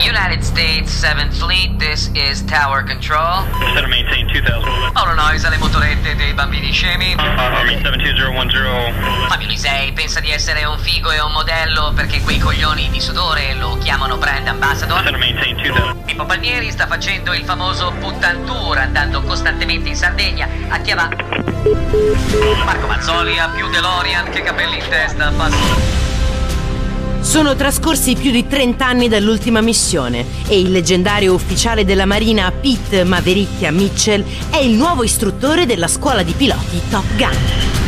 United States 7th Fleet, this is Tower Control. Center maintain 2000. Paolo Noise alle motorette dei bambini scemi. Army 72010. Fabio Lisei pensa di essere un figo e un modello perché quei coglioni di sudore lo chiamano brand ambassador. Center maintain 2000. Pippo Palmieri sta facendo il famoso puttan tour andando costantemente in Sardegna a Chiava. Marco Mazzoli ha più DeLorean che capelli in testa. Sono trascorsi più di 30 anni dall'ultima missione e il leggendario ufficiale della Marina Pete Mavericchia Mitchell è il nuovo istruttore della scuola di piloti Top Gun.